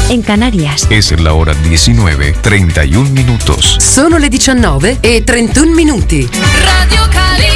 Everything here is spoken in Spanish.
en Canarias. Es la hora 19:31 minutos. Sono le 19:31 minuti. Radio Cali.